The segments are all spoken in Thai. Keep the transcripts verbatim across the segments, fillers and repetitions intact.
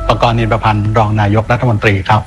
ประกรณ์ นินประพันธ์รองนายกรัฐมนตรีครับ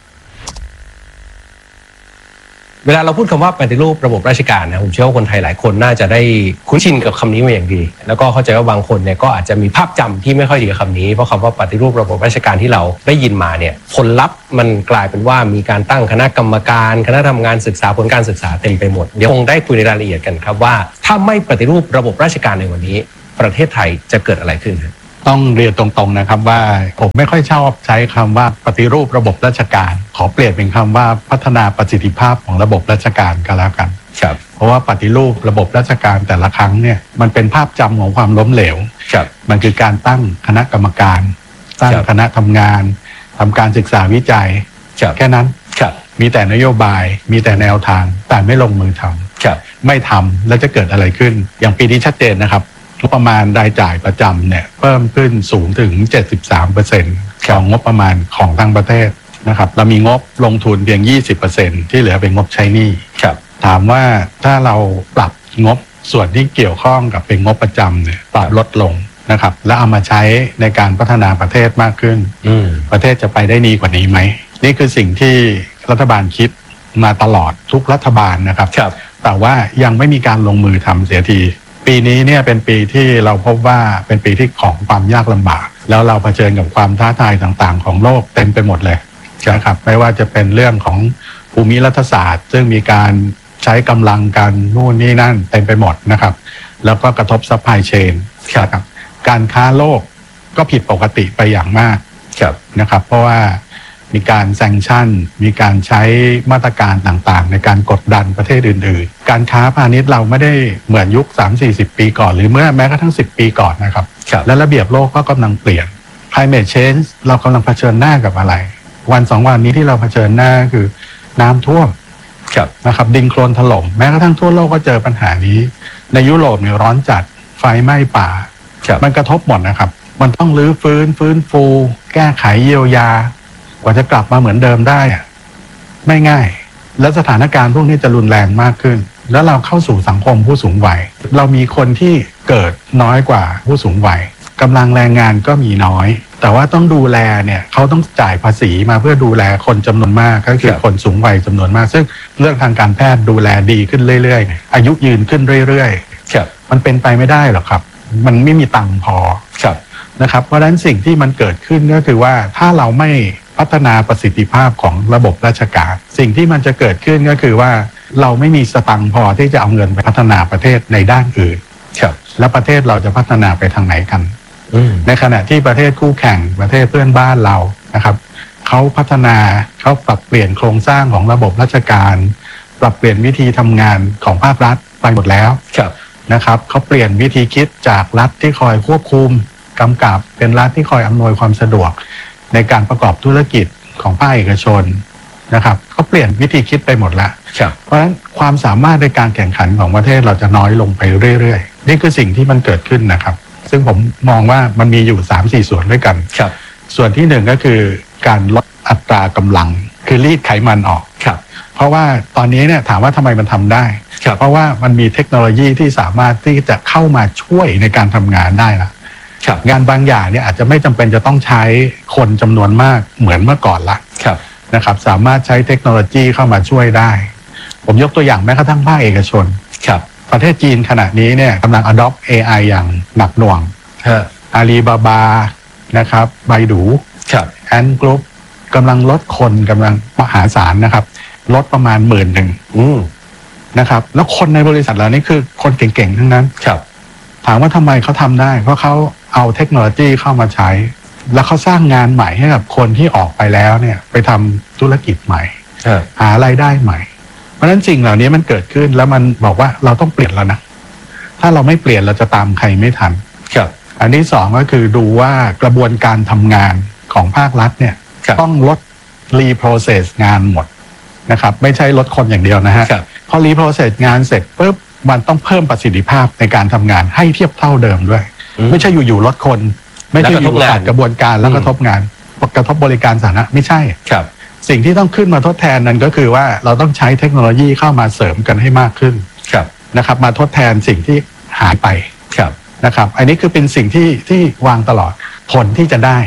เวลาเราพูดคำว่าปฏิรูประบบราชการนะผมเชื่อว่าคนไทยหลายคนน่าจะได้คุ้นชินกับคำนี้มาอย่างดีแล้วก็เข้าใจว่าบางคนเนี่ยก็อาจจะมีภาพจำที่ไม่ค่อยดีกับคำนี้เพราะคำว่าปฏิรูประบบราชการที่เราได้ยินมาเนี่ยผลลัพธ์มันกลายเป็นว่ามีการตั้งคณะกรรมการคณะทำงานศึกษาผลการศึกษาเต็มไปหมดเดี๋ยวคงได้คุยในรายละเอียดกันครับว่าถ้าไม่ปฏิรูประบบราชการในวันนี้ประเทศไทยจะเกิดอะไรขึ้นต้องเรียนตรงๆนะครับว่าผมไม่ค่อยชอบใช้คำว่าปฏิรูประบบราชการขอเปลี่ยนเป็นคำว่าพัฒนาประสิทธิภาพของระบบราชการก็แล้วกันครับเพราะว่าปฏิรูประบบราชการแต่ละครั้งเนี่ยมันเป็นภาพจำของความล้มเหลวครับมันคือการตั้งคณะกรรมการตั้งคณะทำงานทำการศึกษาวิจัยแค่นั้นมีแต่นโยบายมีแต่แนวทางแต่ไม่ลงมือทำไม่ทำแล้วจะเกิดอะไรขึ้นอย่างปีนี้ชัดเจนนะครับงบประมาณรายจ่ายประจำเนี่ยเพิ่มขึ้นสูงถึง เจ็ดสิบสามเปอร์เซ็นต์ ของงบประมาณของทั้งประเทศนะครับเรามีงบลงทุนเพียง ยี่สิบเปอร์เซ็นต์ ที่เหลือเป็นงบใช้หนี้ถามว่าถ้าเราปรับงบส่วนที่เกี่ยวข้องกับเป็นงบประจำเนี่ยปรับลดลงนะครับแล้วเอามาใช้ในการพัฒนาประเทศมากขึ้นประเทศจะไปได้ดีกว่านี้ไหมนี่คือสิ่งที่รัฐบาลคิดมาตลอดทุกรัฐบาลนะครับแต่ว่ายังไม่มีการลงมือทำเสียทีปีนี้เนี่ยเป็นปีที่เราพบว่าเป็นปีที่ของความยากลำบากแล้วเราเผชิญกับความท้าทายต่างๆของโลกเต็มไปหมดเลยนะครับไม่ว่าจะเป็นเรื่องของภูมิรัฐศาสตร์ซึ่งมีการใช้กำลังกันนู่นนี่นั่นเต็มไปหมดนะครับแล้วก็กระทบซัพพลายเชนครับการค้าโลกก็ผิดปกติไปอย่างมากนะครับเพราะว่ามีการแซงชั่นมีการใช้มาตรการต่างๆในการกดดันประเทศอื่นๆการค้าพาณิชย์เราไม่ได้เหมือนยุค สามสี่สิบ ปีก่อนหรือเมื่อแม้กระทั่งสิบปีก่อนนะครับและระเบียบโลกก็กำลังเปลี่ยน climate change เรากำลังเผชิญหน้ากับอะไรวันสองวันนี้ที่เราเผชิญหน้าคือน้ำท่วมนะครับดินโคลนถล่มแม้กระทั่งทั่วโลกก็เจอปัญหานี้ในยุโรปเนี่ยร้อนจัดไฟไหม้ป่ามันกระทบหมดนะครับมันต้องรื้อฟื้นฟื้นฟูแก้ไขเยียวยากว่าจะกลับมาเหมือนเดิมได้อะไม่ง่ายและสถานการณ์พวกนี้จะรุนแรงมากขึ้นแล้วเราเข้าสู่สังคมผู้สูงวัยเรามีคนที่เกิดน้อยกว่าผู้สูงวัยกำลังแรงงานก็มีน้อยแต่ว่าต้องดูแลเนี่ยเขาต้องจ่ายภาษีมาเพื่อดูแลคนจำนวนมากก็คือคนสูงวัยจำนวนมากซึ่งเรื่องทางการแพทย์ดูแลดีขึ้นเรื่อยๆอายุยืนขึ้นเรื่อยๆมันเป็นไปไม่ได้หรอกครับมันไม่มีตังค์พอนะครับเพราะฉะนั้นสิ่งที่มันเกิดขึ้นก็คือว่าถ้าเราไม่พัฒนาประสิทธิภาพของระบบราชการสิ่งที่มันจะเกิดขึ้นก็คือว่าเราไม่มีสตังค์พอที่จะเอาเงินไปพัฒนาประเทศในด้านอื่นแล้วประเทศเราจะพัฒนาไปทางไหนกันในขณะที่ประเทศคู่แข่งประเทศเพื่อนบ้านเรานะครับเขาพัฒนาเขาปรับเปลี่ยนโครงสร้างของระบบราชการปรับเปลี่ยนวิธีทำงานของภาครัฐไปหมดแล้วนะครับเขาเปลี่ยนวิธีคิดจากรัฐที่คอยควบคุมกำกับเป็นรัฐที่คอยอำนวยความสะดวกในการประกอบธุรกิจของภาคเอกชนนะครับเขาเปลี่ยนวิธีคิดไปหมดแล้วเพราะฉะนั้นความสามารถในการแข่งขันของประเทศเราจะน้อยลงไปเรื่อยๆนี่คือสิ่งที่มันเกิดขึ้นนะครับซึ่งผมมองว่ามันมีอยู่ สามสี่ ส่วนด้วยกันส่วนที่หนึ่งก็คือการลดอัตรากำลังคือรีดไขมันออกเพราะว่าตอนนี้เนี่ยถามว่าทำไมมันทำได้เพราะว่ามันมีเทคโนโลยีที่สามารถที่จะเข้ามาช่วยในการทำงานได้ละงานบางอย่างเนี่ยอาจจะไม่จำเป็นจะต้องใช้คนจำนวนมากเหมือนเมื่อก่อนละนะครับสามารถใช้เทคโนโลยีเข้ามาช่วยได้ผมยกตัวอย่างแม้กระทั่งภาคเอกชนประเทศจีนขณะนี้เนี่ยกำลัง adopt เอ ไอ อย่างหนักหน่วงอาลีบาบานะครับไบดูแอนกรุ๊ปกำลังลดคนกำลังมหาศาลนะครับลดประมาณหมื่นหนึ่งนะครับแล้วคนในบริษัทเหล่านี้คือคนเก่งๆทั้งนั้นถามว่าทำไมเขาทำได้เพราะเขาเอาเทคโนโลยีเข้ามาใช้แล้วเขาสร้างงานใหม่ให้กับคนที่ออกไปแล้วเนี่ยไปทำธุรกิจใหม่หารายได้ใหม่เพราะฉะนั้นสิ่งเหล่านี้มันเกิดขึ้นแล้วมันบอกว่าเราต้องเปลี่ยนแล้วนะถ้าเราไม่เปลี่ยนเราจะตามใครไม่ทันอันที่สองก็คือดูว่ากระบวนการทำงานของภาครัฐเนี่ยต้องลดรีโปรเซสงานหมดนะครับไม่ใช่ลดคนอย่างเดียวนะฮะพอรีโปรเซสงานเสร็จปุ๊บมันต้องเพิ่มประสิทธิภาพในการทำงานให้เทียบเท่าเดิมด้วยไม่ใช่อยู่ๆลดคนไม่ใช่อยู่ๆขาดกระบวนการแล้วกระทบงานกระทบบริการสาธารณะไม่ใช่สิ่งที่ต้องขึ้นมาทดแทนนั้นก็คือว่าเราต้องใช้เทคโนโลยีเข้ามาเสริมกันให้มากขึ้นนะครับมาทดแทนสิ่งที่หายไปนะครับอันนี้คือเป็นสิ่งที่ที่วางตลอดผลที่จะได้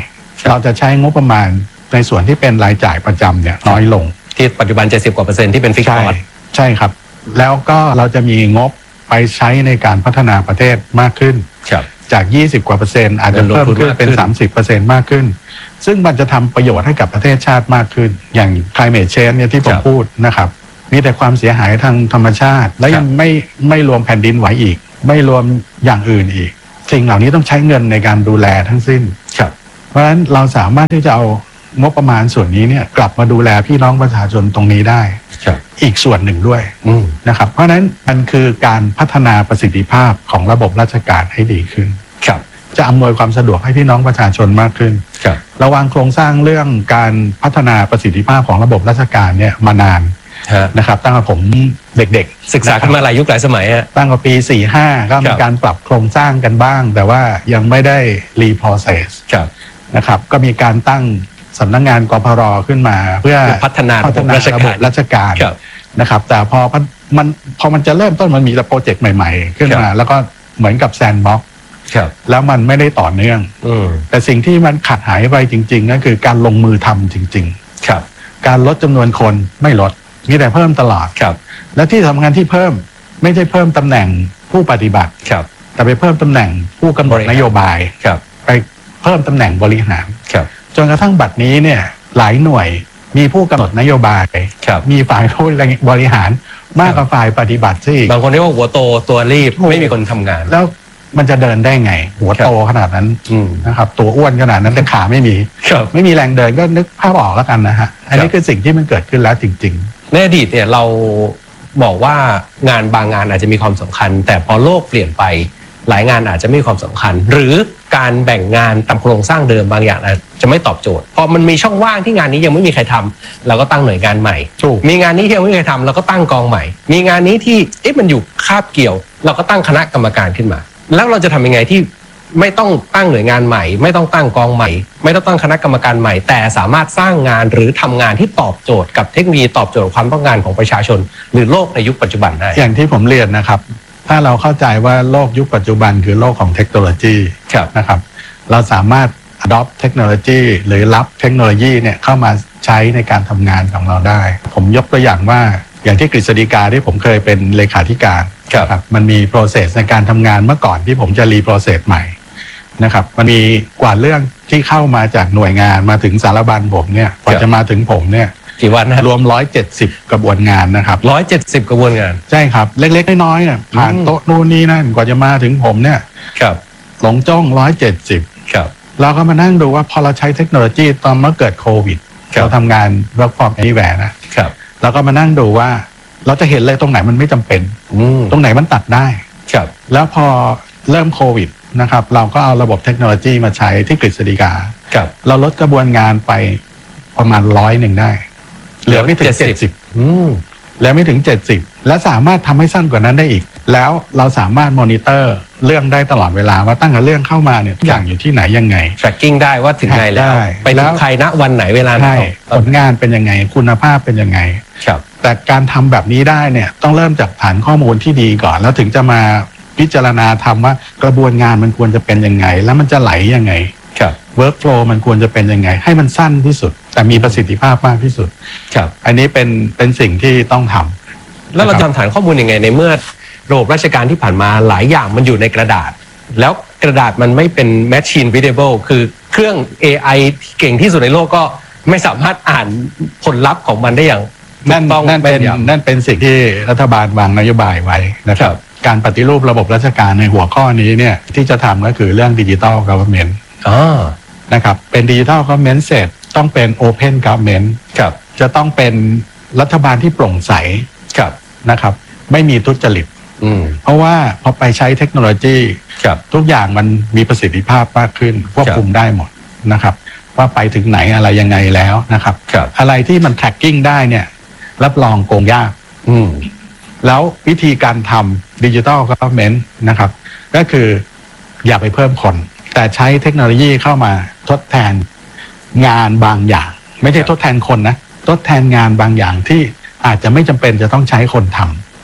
เราจะใช้งบประมาณในส่วนที่เป็นรายจ่ายประจำเนี่ยน้อยลงที่ปัจจุบันเจ็ดสิบกว่าเปอร์เซ็นต์ที่เป็นฟิกซ์คอร์สใช่ครับแล้วก็เราจะมีงบไปใช้ในการพัฒนาประเทศมากขึ้นจากยี่สิบกว่าเปอร์เซ็นต์อาจจะเพิ่มขึ้นเป็น สามสิบเปอร์เซ็นต์ มากขึ้นซึ่งมันจะทำประโยชน์ให้กับประเทศชาติมากขึ้นอย่าง climate change เนี่ยที่ผมพูดนะครับมีแต่ความเสียหายทางธรรมชาติและยังไม่ไม่รวมแผ่นดินไหวอีกไม่รวมอย่างอื่นอีกสิ่งเหล่านี้ต้องใช้เงินในการดูแลทั้งสิ้นเพราะฉะนั้นเราสามารถที่จะเอางบประมาณส่วนนี้เนี่ยกลับมาดูแลพี่น้องประชาชนตรงนี้ได้อีกส่วนหนึ่งด้วยนะครับเพราะฉะนั้นมันคือการพัฒนาประสิทธิภาพของระบบราชการให้ดีขึ้นจะอำนวยความสะดวกให้พี่น้องประชาชนมากขึ้นระวางโครงสร้างเรื่องการพัฒนาประสิทธิภาพของระบบราชการเนี่ยมานานนะครับตั้งแต่ผมเด็กๆศึกษากันมาหลายยุคหลายสมัยฮะตั้งแต่ปีสี่สิบห้าก็มีการปรับโครงสร้างกันบ้างแต่ว่ายังไม่ได้รีโปรเซสนะครับก็มีการตั้งสำนักงานกพร.ขึ้นมาเพื่อพัฒนาระบบราชการนะครับแต่พอมันพอมันจะเริ่มต้นมันมีโปรเจกต์ใหม่ๆขึ้นมาแล้วก็เหมือนกับแซนด์บ็อกซ์แล้วมันไม่ได้ต่อเนื่องแต่สิ่งที่มันขาดหายไปจริงๆนั่นคือการลงมือทำจริงๆการลดจำนวนคนไม่ลดมีแต่เพิ่มตลอดและที่สำคัญที่เพิ่มไม่ใช่เพิ่มตำแหน่งผู้ปฏิบัติแต่ไปเพิ่มตำแหน่งผู้กำหนดนโยบายไปเพิ่มตำแหน่งบริหารจนกระทั่งบัดนี้เนี่ยหลายหน่วยมีผู้กำหนดนโยบายมีฝ่ายผู้บริหารมากกว่าฝ่ายปฏิบัติซิบางคนเรียกว่าหัวโตตัวรีบไม่มีคนทำงานแล้วมันจะเดินได้ไงหัวโตขนาดนั้นนะครับตัวอ้วนขนาดนั้นแต่ขาไม่มีไม่มีแรงเดินก็นึกภาพออกแล้วกันนะฮะอันนี้คือสิ่งที่มันเกิดขึ้นแล้วจริงๆในอดีตเนี่ยเราบอกว่างานบางงานอาจจะมีความสำคัญแต่พอโลกเปลี่ยนไปหลายงานอาจจะไม่มีความสำคัญหรือการแบ่งงานตามโครงสร้างเดิมบางอย่างอาจจะไม่ตอบโจทย์พอมันมีช่องว่างที่งานนี้ยังไม่มีใครทำเราก็ตั้งหน่วยงานใหม่มีงานนี้ที่ยังไม่มีใครทำเราก็ตั้งกองใหม่มีงานนี้ที่เอ๊ะมันอยู่คาบเกี่ยวเราก็ตั้งคณะกรรมการขึ้นมาแล้วเราจะทำยังไงที่ไม่ต้องตั้งหน่วยงานใหม่ไม่ต้องตั้งกองใหม่ไม่ต้องตั้งคณะกรรมการใหม่แต่สามารถสร้างงานหรือทำงานที่ตอบโจทย์กับเทคโนโลยีตอบโจทย์ความต้องการของประชาชนหรือโลกในยุคปัจจุบันได้อย่างที่ผมเรียนนะครับถ้าเราเข้าใจว่าโลกยุคปัจจุบันคือโลกของเทคโนโลยีนะครับเราสามารถ adopt เทคโนโลยีหรือรับเทคโนโลยีเนี่ยเข้ามาใช้ในการทำงานของเราได้ผมยกตัวอย่างว่าอย่างที่กฤษฎีกาที่ผมเคยเป็นเลขาธิการครับมันมี process ในการทำงานเมื่อก่อนที่ผมจะรี process ใหม่นะครับมันมีกว่าเรื่องที่เข้ามาจากหน่วยงานมาถึงสารบัญผมเนี่ยพอจะมาถึงผมเนี่ยกี่วันนะรวมร้อยเจ็ดสิบกระบวนงานนะครับร้อยเจ็ดสิบกระบวนงานใช่ครับเล็กๆน้อยๆเนี่ยผ่านโต๊ะนู่นนี่นั่นกว่าจะมาถึงผมเนี่ยครับหลงจ้องร้อยเจ็ดสิบครับเราก็มานั่งดูว่าพอเราใช้เทคโนโลยีตอนเมื่อเกิดโควิดเราทำงาน work from anywhere นะครับเราก็มานั่งดูว่าเราจะเห็นเลยตรงไหนมันไม่จำเป็นตรงไหนมันตัดได้ครับแล้วพอเริ่มโควิดนะครับเราก็เอาระบบเทคโนโลยีมาใช้ที่กฤษฎีกาครับเราลดกระบวนงานไปประมาณร้อยหนึ่งได้เหลือไม่ถึงเจ็ดสิบแล้วไม่ถึงเจ็ดสิบและสามารถทำให้สั้นกว่านั้นได้อีกแล้วเราสามารถมอนิเตอร์เรื่องได้ตลอดเวลาว่าตั้งแต่เรื่องเข้ามาเนี่ยทุกอย่างอยู่ที่ไหนยังไง tracking ได้ว่าถึงไหนแล้วไปถึงใครณวันไหนเวลาไหนผลงานเป็นยังไงคุณภาพเป็นยังไงแต่การทำแบบนี้ได้เนี่ยต้องเริ่มจากฐานข้อมูลที่ดีก่อนแล้วถึงจะมาพิจารณาทำว่ากระบวนงานมันควรจะเป็นยังไงแล้วมันจะไหลยังไงworkflow มันควรจะเป็นยังไงให้มันสั้นที่สุดแต่มีประสิทธิภาพมากที่สุดครับอันนี้เป็นเป็นสิ่งที่ต้องทำแล้วเราทำฐานข้อมูลยังไงในเมื่อระบบราชการที่ผ่านมาหลายอย่างมันอยู่ในกระดาษแล้วกระดาษมันไม่เป็น machine readable คือเครื่อง เอ ไอ ที่เก่งที่สุดในโลกก็ไม่สามารถอ่านผลลัพธ์ของมันได้อย่างนั่นนั่นเป็นนั่นเป็นสิ่งที่รัฐบาลวางนโยบายไว้นะครับการปฏิรูประบบราชการในหัวข้อนี้เนี่ยที่จะทำก็คือเรื่อง Digital Government อ๋อนะครับเป็น Digital Government เสร็จต้องเป็น Open Government ครับจะต้องเป็นรัฐบาลที่โปร่งใสครับนะครับไม่มีทุจริตเพราะว่าพอไปใช้เทคโนโลยีทุกอย่างมันมีประสิทธิภาพมากขึ้นควบคุมได้หมดนะครับว่าไปถึงไหนอะไรยังไงแล้วนะครับอะไรที่มัน tracking ได้เนี่ยรับรองโกงยากแล้ววิธีการทำ Digital Government นะครับก็คืออย่าไปเพิ่มคนแต่ใช้เทคโนโลยีเข้ามาทดแทนงานบางอย่างไม่ใช่ทดแทนคนนะทดแทนงานบางอย่างที่อาจจะไม่จำเป็นจะต้องใช้คนท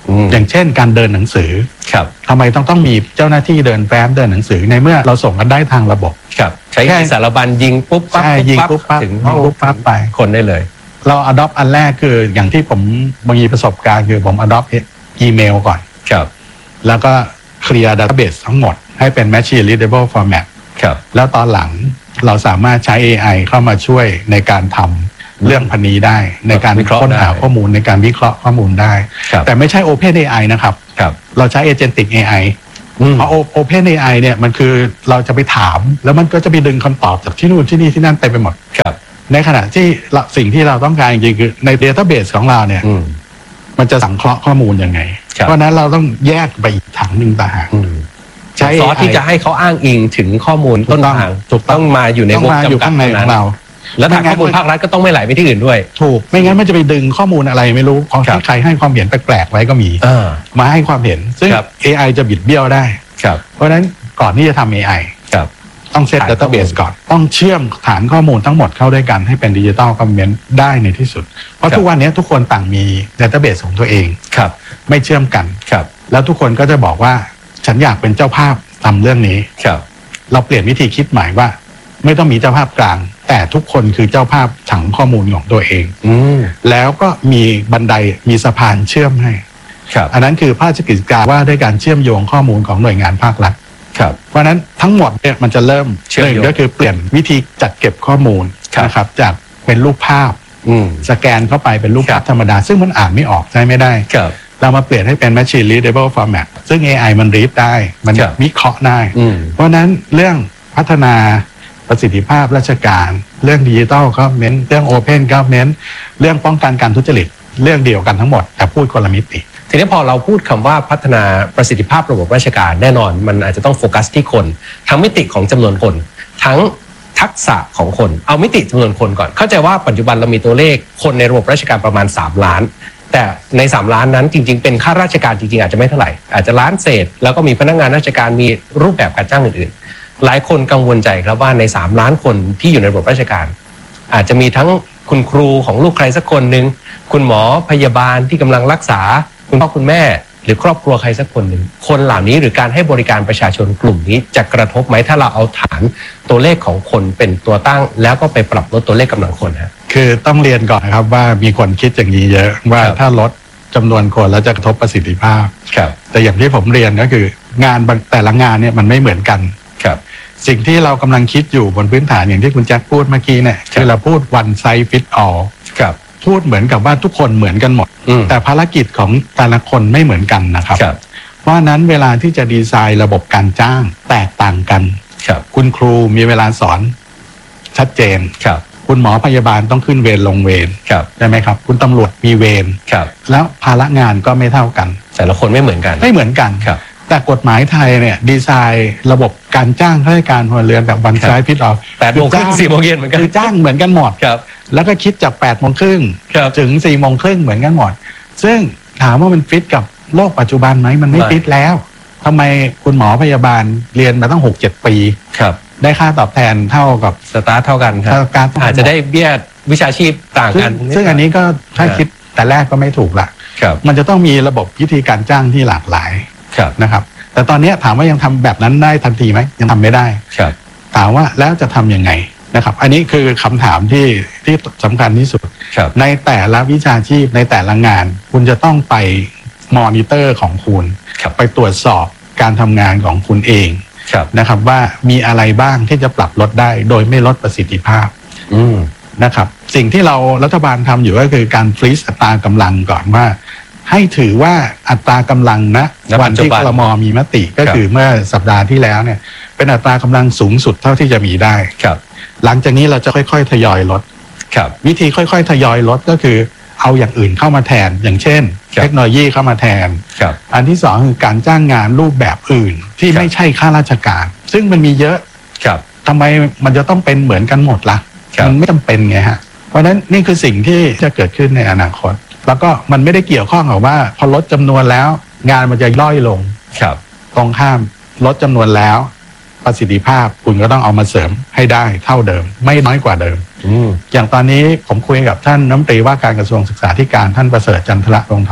อย่างเช่นการเดินหนังสือครับทำไมต้องต้องมีเจ้าหน้าที่เดินแฟ้มเดินหนังสือในเมื่อเราส่งกันได้ทางระบบครับใช้แค่สารบัญยิงปุ๊บปั๊บยิงปุ๊บปั๊บถึงห้องปุ๊บปั๊บไปคนได้เลยเรา adopt อันแรกคืออย่างที่ผมมีประสบการณ์คือผม adopt อีเมลก่อนครับแล้วก็เคลียร์ database ทั้งหมดให้เป็น machine readable format ครับแล้วตอนหลังเราสามารถใช้ เอ ไอ เข้ามาช่วยในการทำเรื่องพันนี้ได้ในการค้นหาข้อมูลในการวิเคราะห์ข้อมูลได้แต่ไม่ใช่ Open เอ ไอ นะครับเราใช้ Agentic เอ ไอ เพราะ Open เอ ไอ เนี่ยมันคือเราจะไปถามแล้วมันก็จะไปดึงคำตอบจากที่นู่นที่นี่ที่นั่นไปไปหมดในขณะที่สิ่งที่เราต้องการจริงๆคือใน database ของเราเนี่ยมันจะสังเคราะห์ข้อมูลยังไงเพราะนั้นเราต้องแยกไปอีกถังหนึ่งต่างหากใช้ซอสที่จะให้เขาอ้างอิงถึงข้อมูลต้นทางต้องมาอยู่ในวงจำกัดของเราแล้วทางข้อมูลภาครัฐก็ต้องไม่ไหลไปที่อื่นด้วยถูกไม่งั้นมันจะไปดึงข้อมูลอะไรไม่รู้ของที่ใครให้ความเห็นแปลกๆไว้ก็มีมาให้ความเห็นซึ่ง เอ ไอ จะบิดเบี้ยวได้เพราะฉะนั้นก่อนที่จะทำ เอ ไอ ต้องเซต database ก่อนต้องเชื่อมฐานข้อมูลทั้งหมดเข้าด้วยกันให้เป็นดิจิตอลคอมเมนต์ได้ในที่สุดเพราะทุกวันนี้ทุกคนต่างมี database ของตัวเองไม่เชื่อมกันแล้วทุกคนก็จะบอกว่าฉันอยากเป็นเจ้าภาพทำเรื่องนี้เราเปลี่ยนวิธีคิดใหม่ว่าไม่ต้องมีเจ้าภาพกลางแต่ทุกคนคือเจ้าภาพถังข้อมูลของตัวเองแล้วก็มีบันไดมีสะพานเชื่อมให้อันนั้นคือพระราชกฤษฎีกาว่าด้วยการเชื่อมโยงข้อมูลของหน่วยงานภาครัฐเพราะฉะนั้นทั้งหมดเนี่ยมันจะเริ่มหนึ่งก็คือเปลี่ยนวิธีจัดเก็บข้อมูลนะครับจากเป็นรูปภาพสแกนเข้าไปเป็นรูปภาพธรรมดาซึ่งมันอ่านไม่ออกใช้ไม่ได้เรามาเปลี่ยนให้เป็น machine readable format ซึ่ง เอ ไอ มัน read ได้มันวิเคราะห์ได้เพราะนั้นเรื่องพัฒนาประสิทธิภาพราชการเรื่องดิจิทัลก็เน้นเรื่อง Open ก็เน้นเรื่องป้องกันการทุจริตเรื่องเดียวกันทั้งหมดแต่พูดคนละมิติทีนี้พอเราพูดคำว่าพัฒนาประสิทธิภาพระบบราชการแน่นอนมันอาจจะต้องโฟกัสที่คนทั้งมิติของจำนวนคนทั้งทักษะของคนเอามิติจำนวนคนก่อนเข้าใจว่าปัจจุบันเรามีตัวเลขคนในระบบราชการประมาณสามล้านแต่ในสามล้านนั้นจริงๆเป็นข้าราชการจริงๆอาจจะไม่เท่าไหร่อาจจะล้านเศษแล้วก็มีพนักงานราชการมีรูปแบบการจ้างอื่นๆหลายคนกังวลใจครับว่าในสามล้านคนที่อยู่ในระบบราชการอาจจะมีทั้งคุณครูของลูกใครสักคนหนึ่งคุณหมอพยาบาลที่กำลังรักษาคุณพ่อคุณแม่หรือครอบครัวใครสักคนหนึ่งคนเหล่านี้หรือการให้บริการประชาชนกลุ่มนี้จะกระทบไหมถ้าเราเอาฐานตัวเลขของคนเป็นตัวตั้งแล้วก็ไปปรับลดตัวเลขกำลังคนฮะคือต้องเรียนก่อนนะครับว่ามีคนคิดอย่างนี้เยอะว่าถ้าลดจำนวนคนแล้วจะกระทบประสิทธิภาพแต่อย่างที่ผมเรียนก็คืองานแต่ละงานเนี่ยมันไม่เหมือนกันสิ่งที่เรากำลังคิดอยู่บนพื้นฐานอย่างที่คุณแจ็คพูดเมื่อกี้เนี่ยคือเราพูด one size fit all พูดเหมือนกับว่าทุกคนเหมือนกันหมดแต่ภารกิจของแต่ละคนไม่เหมือนกันนะครับเพราะนั้นเวลาที่จะดีไซน์ระบบการจ้างแตกต่างกันคุณครูมีเวลาสอนชัดเจนคุณหมอพยาบาลต้องขึ้นเวรลงเวรใช่ไหมครับคุณตำรวจมีเวรแล้วภาระงานก็ไม่เท่ากันแต่ละคนไม่เหมือนกันไม่เหมือนกันแต่กฎหมายไทยเนี่ยดีไซน์ระบบการจ้างข้าราชการพลเรือนแบบวันไซส์พิทออฟแปดโมงครึ่งสี่โมงเย็นเหมือนกันคือจ้างเหมือนกันหมดแล้วก็คิดจากแปดโมงครึ่งถึงสี่โมงครึ่งเหมือนกันหมดซึ่งถามว่ามันฟิตกับโลกปัจจุบันไหมมันไม่ฟิตแล้วทำไมคุณหมอพยาบาลเรียนมาตั้งหกเจ็ดปีได้ค่าตอบแทนเท่ากับสตาร์ทเท่ากันครับอาจจะได้เบี้ยวิชาชีพต่างกันซึ่งอันนี้ก็ถ้าคิดแต่แรกก็ไม่ถูกละมันจะต้องมีระบบวิธีการจ้างที่หลากหลายนะครับแต่ตอนนี้ถามว่ายังทำแบบนั้นได้ทันทีไหมยังทำไม่ได้ถามว่าแล้วจะทำยังไงนะครับอันนี้คือคำถามที่ที่สำคัญที่สุดในแต่ละวิชาชีพในแต่ละงานคุณจะต้องไปมอนิเตอร์ของคุณไปตรวจสอบการทำงานของคุณเองนะครับว่ามีอะไรบ้างที่จะปรับลดได้โดยไม่ลดประสิทธิภาพนะครับสิ่งที่เรารัฐบาลทำอยู่ก็คือการฟรีซอัตรากำลังก่อนว่าให้ถือว่าอัตรากำลังนะวันที่ครม.มีมติก็คือเมื่อสัปดาห์ที่แล้วเนี่ยเป็นอัตรากำลังสูงสุดเท่าที่จะมีได้หลังจากนี้เราจะค่อยๆทยอยลดวิธีค่อยๆทยอยลดก็คือเอาอย่างอื่นเข้ามาแทนอย่างเช่นเทคโนโลยีเข้ามาแทนอันที่สองคือการจ้างงานรูปแบบอื่นที่ไม่ใช่ข้าราชการซึ่งมันมีเยอะทำไมมันจะต้องเป็นเหมือนกันหมดล่ะมันไม่จำเป็นไงฮะเพราะฉะนั้นนี่คือสิ่งที่จะเกิดขึ้นในอนาคตแล้วก็มันไม่ได้เกี่ยวข้องกับว่าพอลดจำนวนแล้วงานมันจะย่อยลงตรงข้ามลดจำนวนแล้วประสิทธิภาพคุณก็ต้องเอามาเสริมให้ได้เท่าเดิมไม่น้อยกว่าเดิมอย่างตอนนี้ผมคุยกับท่านรัฐมนตรีว่าการกระทรวงศึกษาธิการท่านประเสริฐจันทระวงศ์ทอง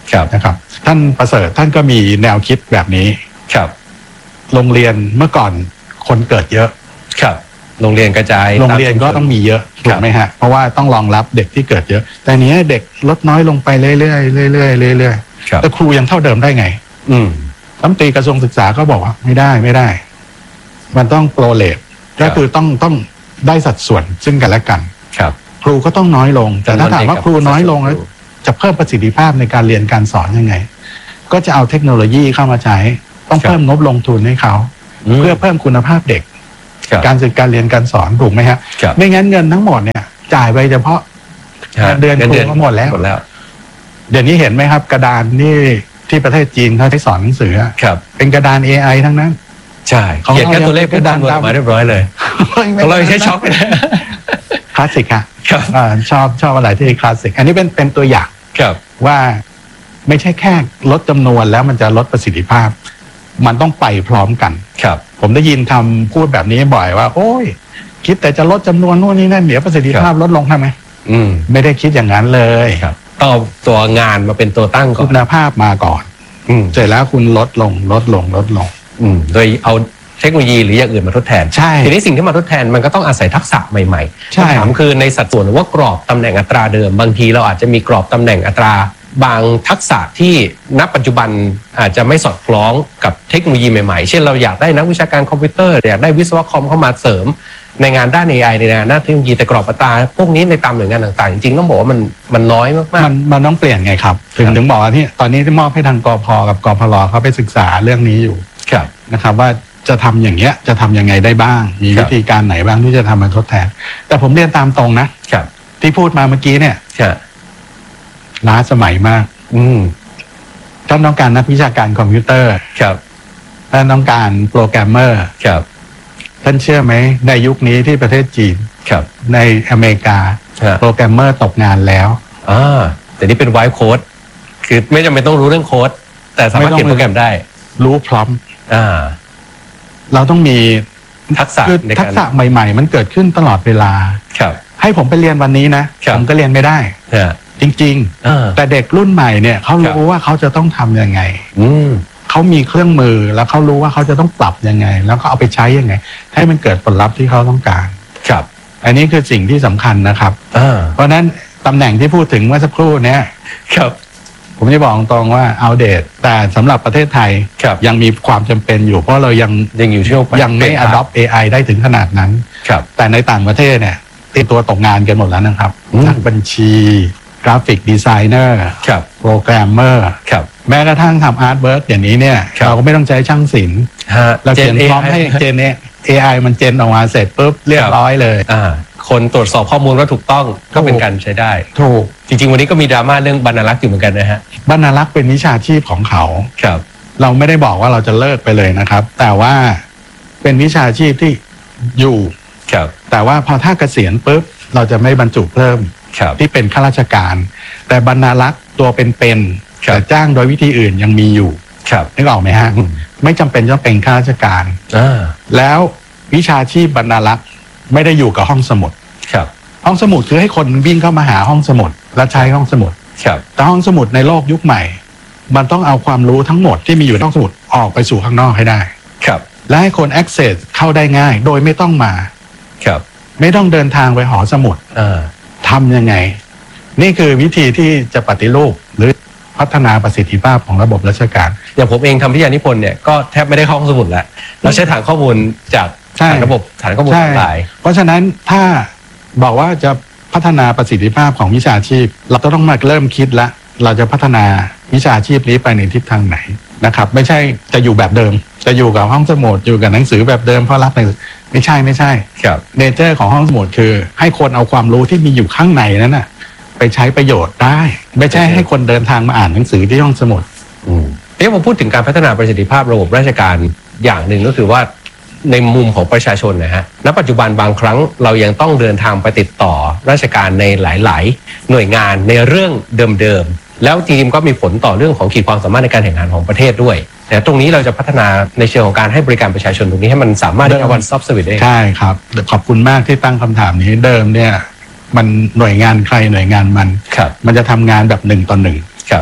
นะครับท่านประเสริฐท่านก็มีแนวคิดแบบนี้ครับโรงเรียนเมื่อก่อนคนเกิดเยอะครับโรงเรียนกระจายโรงเรียนก็ต้องมีเยอะถูกไหมฮะเพราะว่าต้องรองรับเด็กที่เกิดเยอะแต่นี้เด็กลดน้อยลงไปเรื่อยๆเรื่อยๆเรื่อยๆแต่ครูยังเท่าเดิมได้ไงอืมรัฐมนตรีกระทรวงศึกษาก็บอกว่าไม่ได้ไม่ได้มันต้องโปรเลทก็คือต้องต้องได้สัดส่วนซึ่งกันและกันครับครูก็ต้องน้อยลงแต่ถ้าถามว่าครูน้อยลงแล้วจะเพิ่มประสิทธิภาพในการเรียนการสอนยังไงก็จะเอาเทคโนโลยีเข้ามาใช้ต้องเพิ่มงบลงทุนให้เขาเพื่อเพิ่มคุณภาพเด็กการศึกการเรียนการสอนถูกไหมฮะไม่งั้นเงินทั้งหมดเนี่ยจ่ายไปเฉพาะเดือนครูก็หมดแล้วเดี๋ยวนี้เห็นไหมครับกระดานนี่ที่ประเทศจีนเขาใช้สอนหนังสือเป็นกระดาน เอ ไอ ทั้งนั้นใช่เขียนแค่ตัวเลขเป็นดันมาเรียบร้อยเลยของเราใช้ช็อคเลยคลาสสิกค่ะชอบชอบอะไรที่คลาสสิกอันนี้เป็นเป็นตัวอย่างว่าไม่ใช่แค่ลดจำนวนแล้วมันจะลดประสิทธิภาพมันต้องไปพร้อมกันครับผมได้ยินคำพูดแบบนี้บ่อยว่าโอ้ยคิดแต่จะลดจำนวนนู่นนี่นั่นเดี๋ยวประสิทธิภาพลดลงทำไมอืมไม่ได้คิดอย่างนั้นเลยครับต้องเอาตัวงานมาเป็นตัวตั้งก่อนคุณภาพมาก่อนอืมเสร็จแล้วคุณลดลงลดลงลดลงอืมโดยเอาเทคโนโลยีหรืออย่างอื่นมาทดแทนใช่ทีนี้สิ่งที่มาทดแทนมันก็ต้องอาศัยทักษะใหม่ๆคำถามคือในสัดส่วนหรือว่ากรอบตำแหน่งอัตราเดิมบางทีเราอาจจะมีกรอบตำแหน่งอัตราบางทักษะที่ณปัจจุบันอาจจะไม่สอดคล้องกับเทคโนโลยีใหม่ๆเช่นเราอยากได้นักวิชาการคอมพิวเตอร์อยากได้วิศวกรเข้ามาเสริมในงานด้าน เอ ไอ ในงานด้านเทคโนโลยีแต่กรอบอัตราพวกนี้ในตามหน่วยงานต่างๆจริงๆต้องบอกว่ามันมันน้อยมากๆมันมันต้องเปลี่ยนไงครับถึงถึงบอกว่าที่ตอนนี้ที่มอบให้ทางกพ.กับกพล.เขาไปศึกษาเรื่องนี้อยู่นะครับว่าจะทำอย่างเงี้ยจะทำยังไงได้บ้างมีวิธีการไหนบ้างที่จะทำมาทดแทนแต่ผมเรียนตามตรงนะที่พูดมาเมื่อกี้เนี่ยล้าสมัยมากอืมท่านต้องการนักวิชาการคอมพิวเตอร์ครับท่านต้องการโปรแกรมเมอร์ครับท่านเชื่อไหมในยุคนี้ที่ประเทศจีนครับในอเมริกาโปรแกรมเมอร์ตกงานแล้วอ่าแต่นี่เป็นไวท์โค้ดคือไม่จำเป็นต้องรู้เรื่องโค้ดแต่สามารถเขียนโปรแกรมได้รู้พร้อมอ่าเราต้องมีทักษะทักษะใหม่ๆมันเกิดขึ้นตลอดเวลาครับให้ผมไปเรียนวันนี้นะผมก็เรียนไม่ได้จริงๆแต่เด็กรุ่นใหม่เนี่ยเขารู้ว่าเขาจะต้องทำยังไงเขามีเครื่องมือแล้วเขารู้ว่าเขาจะต้องปรับยังไงแล้วก็เอาไปใช้ยังไงให้มันเกิดผลลัพธ์ที่เขาต้องการครับอันนี้คือสิ่งที่สำคัญนะครับเพราะนั้นตำแหน่งที่พูดถึงเมื่อสักครู่นี้ครับผมจะบอกตรงว่าเอาเดตแต่สำหรับประเทศไทยยังมีความจำเป็นอยู่เพราะเรายังยังอยู่ช่วงยังไม่ adopt เอ ไอ ได้ถึงขนาดนั้นแต่ในต่างประเทศเนี่ยติดตัวตกงานกันหมดแล้วนะครับนักบัญชีกราฟิกดีไซเนอร์โปรแกรมเมอร์แม้กระทั่งทำอาร์ตเวิร์กอย่างนี้เนี่ยเราก็ไม่ต้องใช้ช่างศิลป์เราเขียนพร้อมให้เจนเนี่ย เอ ไอ มันเจนออกมาเสร็จปุ๊บเรียบร้อยเลยคนตรวจสอบข้อมูลว่าถูกต้องก็เป็นการใช้ได้ถูกจริงๆวันนี้ก็มีดราม่าเรื่องบรรณารักษ์อยู่เหมือนกันนะฮะบรรณารักษ์เป็นวิชาชีพของเขาครับเราไม่ได้บอกว่าเราจะเลิกไปเลยนะครับแต่ว่าเป็นวิชาชีพที่อยู่ครับแต่ว่าพอถ้าเกษียณปุ๊บเราจะไม่บรรจุเพิ่มที่เป็นข้าราชการแต่บรรณารักษ์ตัวเป็นๆแต่จ้างโดยวิธีอื่นยังมีอยู่นึกออกไหมฮะไม่จำเป็นต้องเป็นข้าราชการแล้ววิชาชีพบรรณารักษ์ไม่ได้อยู่กับห้องสมุดห้องสมุดคือให้คนวิ่งเข้ามาหาห้องสมุดและใช้ห้องสมุดแต่ห้องสมุดในโลกยุคใหม่มันต้องเอาความรู้ทั้งหมดที่มีอยู่ในห้องสมุดออกไปสู่ข้างนอกให้ได้และให้คน access เข้าได้ง่ายโดยไม่ต้องมาไม่ต้องเดินทางไปหอสมุดทำยังไงนี่คือวิธีที่จะปฏิรูปหรือพัฒนาประสิทธิภาพของระบบราชการอย่างผมเองทำวิทยานิพนธ์เนี่ยก็แทบไม่ได้เข้าห้องสมุดแล้วเราใช้ฐานข้อมูลจากฐานระบบฐานข้อมูลออนไลน์เพราะฉะนั้นถ้าบอกว่าจะพัฒนาประสิทธิภาพของวิชาชีพเราต้องมาเริ่มคิดละเราจะพัฒนาวิชาชีพนี้ไปในทิศทางไหนนะครับไม่ใช่จะอยู่แบบเดิมจะอยู่กับห้องสมุดอยู่กับหนังสือแบบเดิมเพราะรักหนังสือไม่ใช่ไม่ใช่เนเจอร์ของห้องสมุดคือให้คนเอาความรู้ที่มีอยู่ข้างในนั้นน่ะไปใช้ประโยชน์ได้ไม่ใช่ให้คนเดินทางมาอ่านหนังสือที่ห้องสมุดเอ๊ะผมพูดถึงการพัฒนาประสิทธิภาพระบบราชการอย่างหนึ่งก็คือว่าในมุมของประชาชนนะฮะณปัจจุบันบางครั้งเรายังต้องเดินทางไปติดต่อราชการในหลายๆหน่วยงานในเรื่องเดิมๆแล้วจริงๆก็มีผลต่อเรื่องของขีดความสามารถในการแข่งขันของประเทศด้วยแต่ตรงนี้เราจะพัฒนาในเชิงของการให้บริการประชาชนตรงนี้ให้มันสามารถที่จะวันซับเซอร์วิสได้ใช่ครับขอบคุณมากที่ตั้งคำถามนี้เดิมเนี่ยมันหน่วยงานใครหน่วยงานมันมันจะทำงานแบบหนึ่งต่อหนึ่ง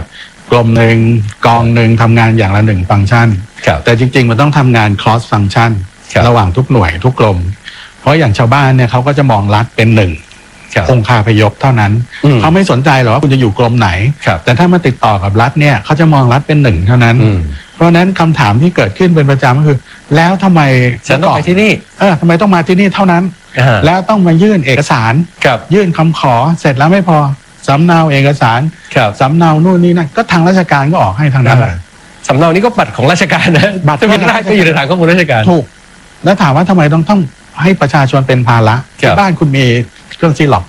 กรมหนึ่งกองหนึ่งทำงานอย่างละหนึ่งฟังก์ชันแต่จริงๆมันต้องทำงาน cross function ระหว่างทุกหน่วยทุกกรมเพราะอย่างชาวบ้านเนี่ยเขาก็จะมองรัฐเป็นหนึ่งองค์คาพยพเท่านั้นเขาไม่สนใจหรอกว่าคุณจะอยู่กรมไหนแต่ถ้ามาติดต่อกับรัฐเนี่ยเขาจะมองรัฐเป็นหนึ่งเท่านั้นเพราะฉะนั้นคำถามที่เกิดขึ้นเป็นประจำก็คือแล้วทำไมฉันต้องไปที่นี่เออทำไมต้องมาที่นี่เท่านั้นแล้วต้องมายื่นเอกสารยื่นคำขอเสร็จแล้วไม่พอสำเนาเอกสารสำเนานู่นนี่นั่นก็ทางราชการก็ออกให้ทางนั้นสำเนานี้ก็บัตรของราชการนะบัตรที่ได้ก็อยู่ในฐานข้อมูลราชการถูกแล้วถามว่าทำไมต้องต้องให้ประชาชนเป็นภาระที่บ้านคุณมีเครื่องซีล็อก